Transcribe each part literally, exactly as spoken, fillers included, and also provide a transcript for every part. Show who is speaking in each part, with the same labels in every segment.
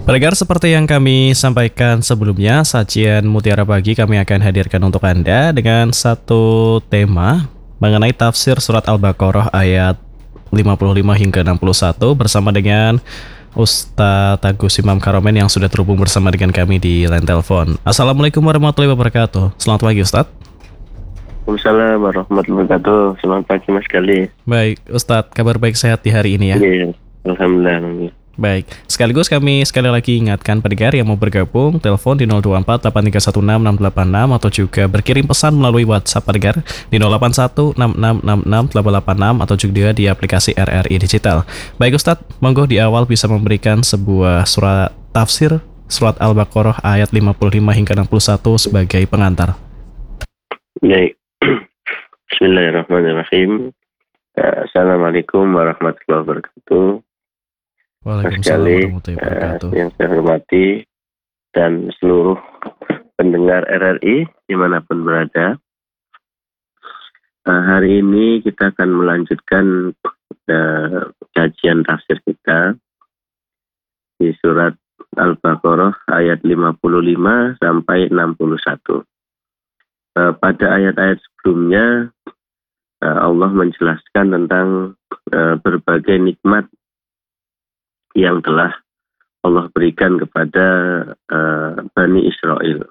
Speaker 1: Pendengar, seperti yang kami sampaikan sebelumnya, sajian Mutiara Pagi kami akan hadirkan untuk Anda dengan satu tema mengenai tafsir surat Al-Baqarah ayat lima puluh lima hingga enam puluh satu bersama dengan Ustadz Agus Imam Karomen yang sudah terhubung bersama dengan kami di line telepon. Assalamualaikum warahmatullahi wabarakatuh. Selamat pagi Ustadz.
Speaker 2: Waalaikumsalam warahmatullahi wabarakatuh. Selamat pagi Mas Gali.
Speaker 1: Baik Ustadz, kabar baik sehat di hari ini ya?
Speaker 2: Iya, alhamdulillah.
Speaker 1: Baik, sekaligus kami sekali lagi ingatkan pendengar yang mau bergabung, telepon di nol dua empat delapan tiga satu enam enam delapan enam atau juga berkirim pesan melalui WhatsApp pendengar di nol delapan satu enam enam enam enam delapan delapan enam atau juga di aplikasi R R I Digital. Baik Ustadz, monggo di awal bisa memberikan sebuah surat tafsir surat Al-Baqarah ayat lima puluh lima hingga enam puluh satu sebagai pengantar.
Speaker 2: Baik. Bismillahirrahmanirrahim. Assalamualaikum warahmatullahi wabarakatuh. Mas Gali, uh, yang saya hormati dan seluruh pendengar R R I dimanapun berada. Uh, hari ini kita akan melanjutkan uh, kajian tafsir kita di surat Al-Baqarah ayat lima puluh lima sampai enam puluh satu. Uh, pada ayat-ayat sebelumnya uh, Allah menjelaskan tentang uh, berbagai nikmat yang telah Allah berikan kepada uh, Bani Israel.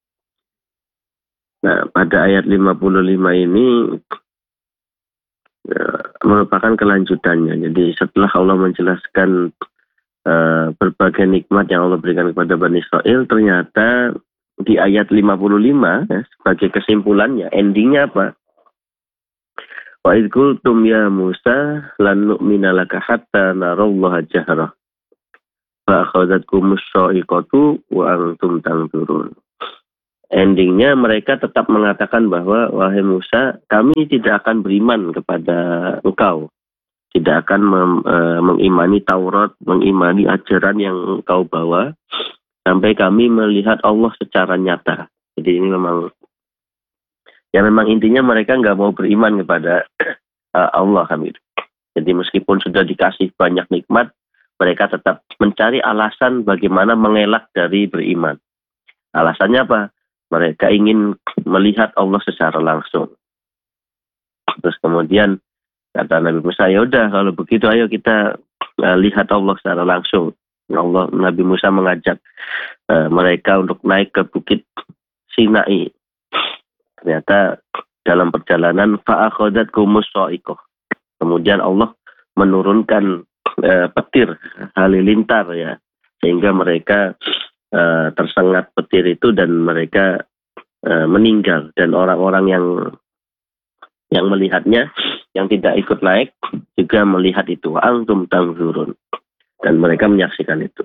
Speaker 2: Nah, pada ayat lima puluh lima ini uh, merupakan kelanjutannya. Jadi setelah Allah menjelaskan uh, berbagai nikmat yang Allah berikan kepada Bani Israel, ternyata di ayat lima puluh lima ya, sebagai kesimpulannya, endingnya apa? Wa idh qultum ya Musa lan nu'mina laka hatta narallaha jahrah fa akhadhatkumus sha'iqatu wa antum tanzurun. Endingnya mereka tetap mengatakan bahwa wahai Musa, kami tidak akan beriman kepada engkau, tidak akan mem, e, mengimani Taurat, mengimani ajaran yang engkau bawa sampai kami melihat Allah secara nyata. Jadi ini memang ya memang intinya mereka nggak mau beriman kepada uh, Allah kami. Jadi meskipun sudah dikasih banyak nikmat, mereka tetap mencari alasan bagaimana mengelak dari beriman. Alasannya apa? Mereka ingin melihat Allah secara langsung. Terus kemudian kata Nabi Musa, ya udah kalau begitu ayo kita uh, lihat Allah secara langsung. Allah Nabi Musa mengajak uh, mereka untuk naik ke bukit Sinai. Ternyata dalam perjalanan fa'akhadatkumus sha'iqah. Kemudian Allah menurunkan e, petir halilintar ya, sehingga mereka e, tersengat petir itu dan mereka e, meninggal, dan orang-orang yang yang melihatnya yang tidak ikut naik juga melihat itu, antum tanzurun, dan mereka menyaksikan itu.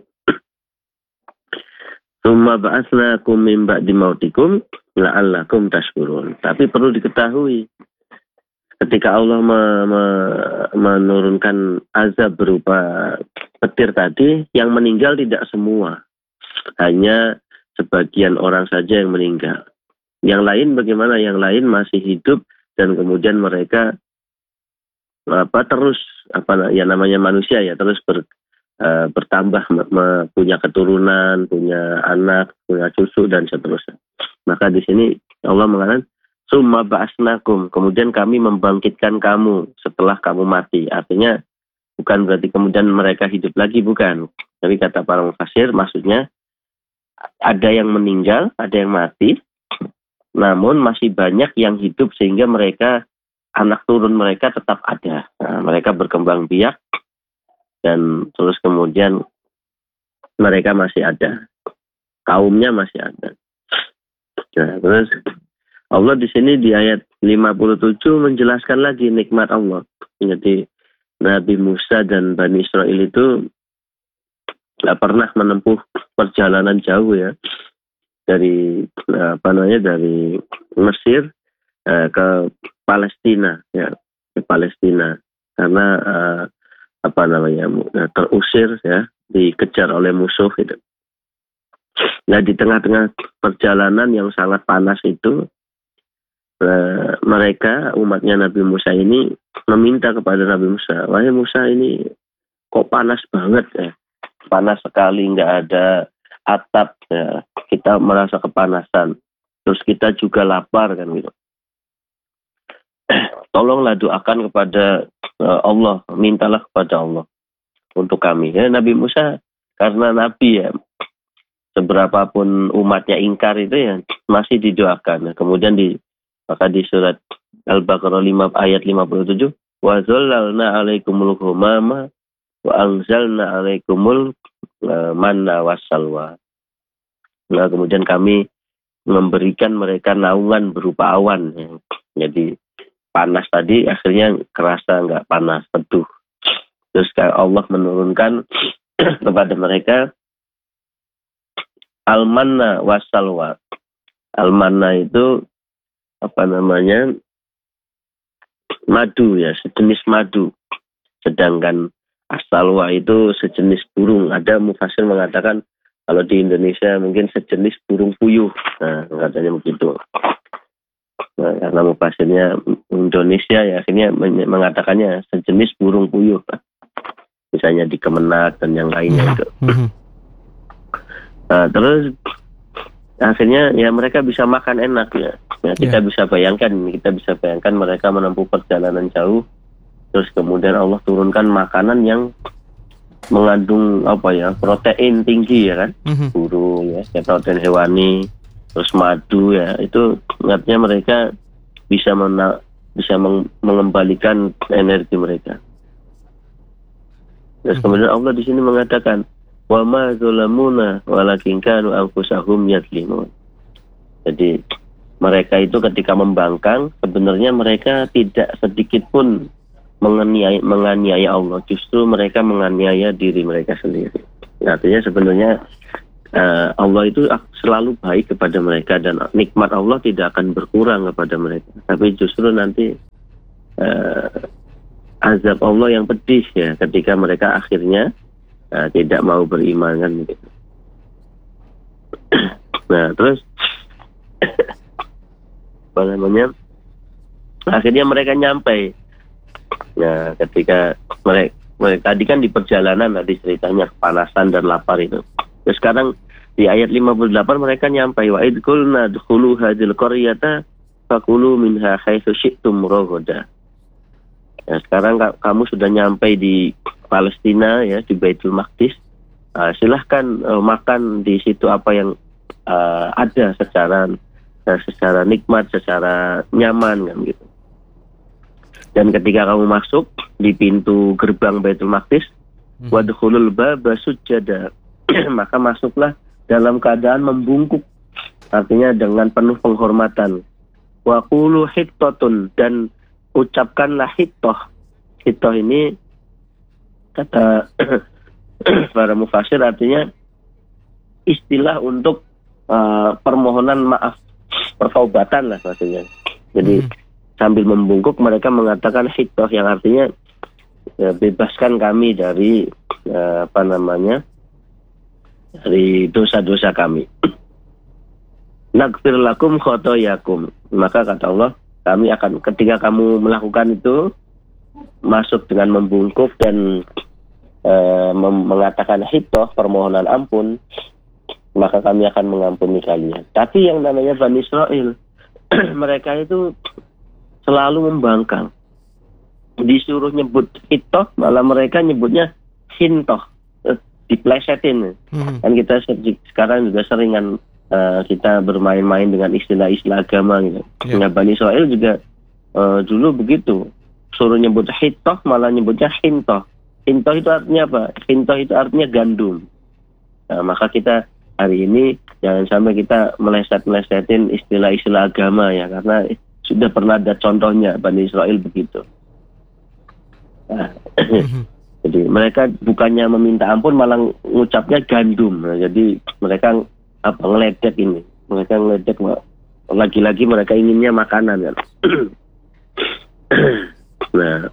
Speaker 2: Tsumma ba'atsnakum min ba'di mautikum la'allakum tashkurun. Tapi perlu diketahui, ketika Allah me- me- menurunkan azab berupa petir tadi, yang meninggal tidak semua, hanya sebagian orang saja yang meninggal. Yang lain bagaimana? Yang lain masih hidup dan kemudian mereka apa terus apa ya namanya manusia ya terus ber Uh, bertambah me- punya keturunan, punya anak, punya cucu dan seterusnya. Maka di sini Allah mengatakan summa ba'asnakum, kemudian kami membangkitkan kamu setelah kamu mati. Artinya bukan berarti kemudian mereka hidup lagi, bukan. Tapi kata para mufassir maksudnya ada yang meninggal, ada yang mati, namun masih banyak yang hidup sehingga mereka anak turun mereka tetap ada. Nah, mereka berkembang biak dan terus kemudian mereka masih ada, kaumnya masih ada. Nah, terus Allah di sini di ayat lima puluh tujuh menjelaskan lagi nikmat Allah. Jadi Nabi Musa dan Bani Israel itu nggak pernah menempuh perjalanan jauh ya, dari apa namanya dari Mesir eh, ke Palestina ya, ke Palestina karena eh, apa namanya terusir ya, dikejar oleh musuh itu. Nah, di tengah-tengah perjalanan yang sangat panas itu eh, mereka umatnya Nabi Musa ini meminta kepada Nabi Musa, wahai Musa, ini kok panas banget ya, panas sekali, nggak ada atap, ya, kita merasa kepanasan. Terus kita juga lapar kan gitu. Tolonglah doakan kepada uh, Allah, mintalah kepada Allah untuk kami. Ya, Nabi Musa karena Nabi ya, seberapapun umatnya ingkar itu ya masih didoakan. Nah, kemudian di maka di surat Al-Baqarah lima ayat lima puluh tujuh, wa zallalna 'alaikumul ghamama wa anzalna 'alaikumul uh, manna wassalwa. Nah, kemudian kami memberikan mereka naungan berupa awan. Ya. Jadi panas tadi akhirnya kerasa nggak panas, teduh. Terus Allah menurunkan kepada mereka al-manna wassalwa. Al-manna itu apa namanya? Madu ya, sejenis madu. Sedangkan as-salwa itu sejenis burung. Ada mufasir mengatakan kalau di Indonesia mungkin sejenis burung puyuh. Nah, katanya begitu. Nah, karena mufasirnya Indonesia ya akhirnya mengatakannya sejenis burung puyuh. Misalnya di Kemenak dan yang lainnya itu. Nah, terus akhirnya ya mereka bisa makan enak ya. Ya kita yeah. bisa bayangkan, kita bisa bayangkan mereka menempuh perjalanan jauh. Terus kemudian Allah turunkan makanan yang mengandung apa ya, protein tinggi ya kan, mm-hmm. burung ya, protein hewani, terus madu ya, itu artinya mereka bisa mena- bisa meng- mengembalikan energi mereka. Terus mm-hmm. kemudian Allah di sini mengatakan, wa ma zalamuna walakin kanu anfusahum yadlimun. Jadi mereka itu ketika membangkang sebenarnya mereka tidak sedikit pun menganiaya, menganiaya Allah, justru mereka menganiaya diri mereka sendiri. Artinya sebenarnya uh, Allah itu selalu baik kepada mereka dan nikmat Allah tidak akan berkurang kepada mereka. Tapi justru nanti uh, azab Allah yang pedih ya ketika mereka akhirnya uh, tidak mau beriman kan begitu. Nah terus apa namanya? Akhirnya mereka nyampe. Nah, ketika mereka, mereka tadi kan di perjalanan tadi ceritanya kepanasan dan lapar itu. Terus sekarang di ayat lima puluh delapan mereka nyampai wa id qulna dkhulu hadhil qaryata fakulu minha haitsu syi'tum ragada. Nah, sekarang kamu sudah nyampe di Palestina ya, di Baitul Maqdis. Uh, silahkan uh, makan di situ apa yang uh, ada secara uh, secara nikmat, secara nyaman kan gitu. Dan ketika kamu masuk di pintu gerbang Baitul Maqdis, hmm. wadkhulul baba sujada, maka masuklah dalam keadaan membungkuk, artinya dengan penuh penghormatan. Wa qulu hittatun, dan ucapkanlah hittoh. Hittoh ini kata para mufasir artinya istilah untuk uh, permohonan maaf, pertaubatan lah maksudnya. Jadi hmm. sambil membungkuk mereka mengatakan hittoh yang artinya ya, bebaskan kami dari ya, apa namanya dari dosa-dosa kami. Naghfir lakum khotoyakum. Maka kata Allah, kami akan ketika kamu melakukan itu masuk dengan membungkuk dan uh, mem- mengatakan hittoh, permohonan ampun, maka kami akan mengampuni kalian. Tapi yang namanya Bani Israil mereka itu selalu membangkang. Disuruh nyebut hittoh, malah mereka nyebutnya hintoh, diplesetin. Hmm. Kan kita sekarang juga seringan uh, kita bermain-main dengan istilah-istilah agama gitu. Yeah. Nah, Bani Israil juga uh, dulu begitu. Suruh nyebut hittoh, malah nyebutnya hintoh. Hintoh itu artinya apa? Hintoh itu artinya gandum. Nah, maka kita hari ini jangan sampai kita meleset-melesetin istilah-istilah agama ya, karena sudah pernah ada contohnya Bani Israil begitu. Nah, jadi mereka bukannya meminta ampun malah ngucapnya gandum. Nah, jadi mereka apa ngeledek ini, mereka ngeledek lagi-lagi mereka inginnya makanan kan. Nah,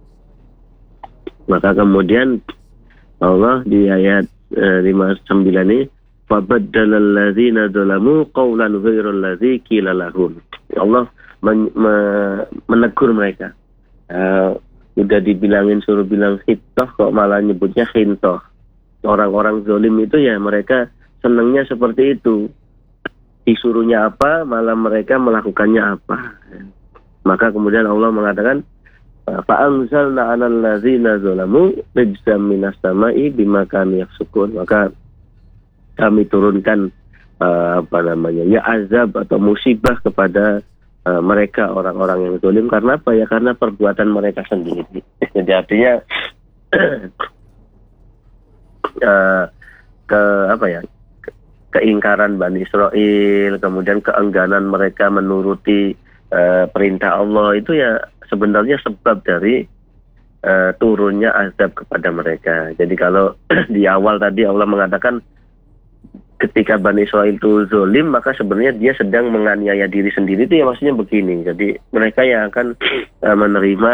Speaker 2: maka kemudian Allah di ayat eh, lima puluh sembilan ini fabaddalal ladzina dzalamu qawlan ghairal ladzi qila lahum. Allah men- me- menegur mereka. Uh, udah dibilangin suruh bilang hittoh kok malah nyebutnya hintoh. orang-orang zalim itu ya mereka senangnya seperti itu. Disuruhnya apa, malah mereka melakukannya apa. Maka kemudian Allah mengatakan, fa'anzalna 'alal ladzina zalamu rijzam minas sama'i bima kanu yafsukun. Maka kami turunkan uh, apa namanya ya azab atau musibah kepada uh, mereka orang-orang yang zalim. Karena apa ya? Karena perbuatan mereka sendiri. Jadi artinya uh, ke apa ya? keingkaran Bani Israel, kemudian keengganan mereka menuruti uh, perintah Allah itu ya sebenarnya sebab dari uh, turunnya azab kepada mereka. Jadi kalau di awal tadi Allah mengatakan ketika Bani Israel itu zalim, maka sebenarnya dia sedang menganiaya diri sendiri, itu ya maksudnya begini. Jadi mereka yang akan uh, menerima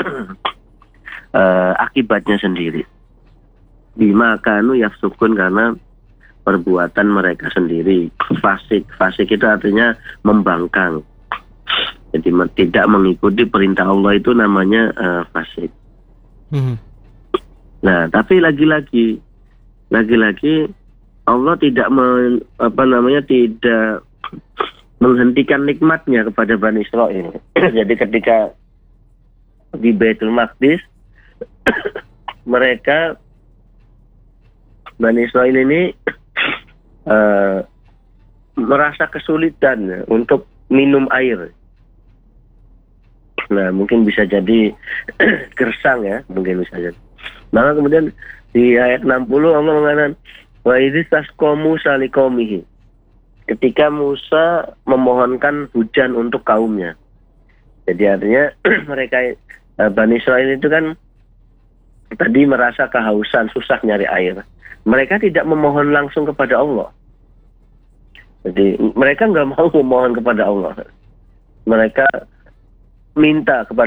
Speaker 2: uh, akibatnya sendiri. Bima kanu yafsukun, karena perbuatan mereka sendiri. Fasik, fasik itu artinya membangkang. Jadi tidak mengikuti perintah Allah itu namanya uh, fasik. Hmm. Nah, tapi lagi-lagi, lagi-lagi Allah tidak men, apa namanya tidak menghentikan nikmatnya kepada Bani Israel. Jadi ketika di Baitul Maqdis mereka Bani Israel ini Uh, merasa kesulitan untuk minum air. Nah, mungkin bisa jadi gersang ya, mungkin bisa jadi. Maka kemudian di ayat enam puluh Allah mengatakan, wa idz tasqa Musa liqaumihi. Ketika Musa memohonkan hujan untuk kaumnya. Jadi artinya mereka uh, Bani Israel itu kan tadi merasa kehausan, susah nyari air. Mereka tidak memohon langsung kepada Allah. Jadi mereka nggak mau memohon kepada Allah. Mereka minta kepada